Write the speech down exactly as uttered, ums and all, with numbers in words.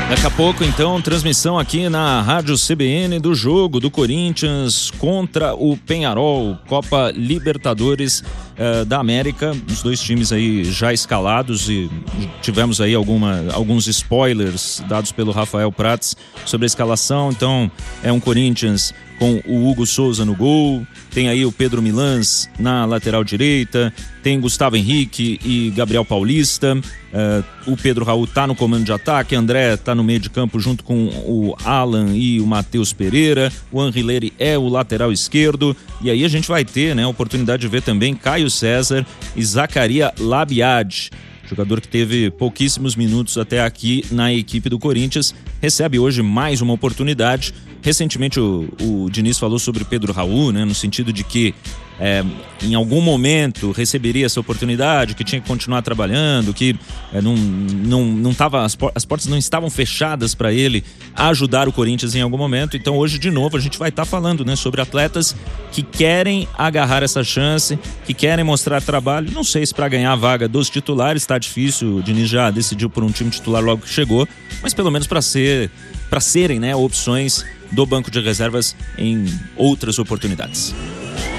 Daqui a pouco, então, transmissão aqui na Rádio C B N do jogo do Corinthians contra o Peñarol, Copa Libertadores uh, da América. Os dois times aí já escalados e tivemos aí alguma, alguns spoilers dados pelo Rafael Prats sobre a escalação. Então, é um Corinthians com o Hugo Souza no gol, tem aí o Pedro Milans na lateral direita, tem Gustavo Henrique e Gabriel Paulista, uh, o Pedro Raul tá no comando de ataque, André tá no meio de campo junto com o Alan e o Matheus Pereira, o Anrileri é o lateral esquerdo, e aí a gente vai ter, né, a oportunidade de ver também Caio César e Zacaria Labiad, jogador que teve pouquíssimos minutos até aqui na equipe do Corinthians, recebe hoje mais uma oportunidade. Recentemente o, o Diniz falou sobre Pedro Raul, né, no sentido de que é, em algum momento receberia essa oportunidade, que tinha que continuar trabalhando, que é, não, não, não tava, as, por, as portas não estavam fechadas para ele ajudar o Corinthians em algum momento. Então hoje de novo a gente vai estar tá falando, né, sobre atletas que querem agarrar essa chance, que querem mostrar trabalho. Não sei se para ganhar a vaga dos titulares está difícil, o Diniz já decidiu por um time titular logo que chegou, mas pelo menos para ser, para serem, né, opções do banco de reservas em outras oportunidades.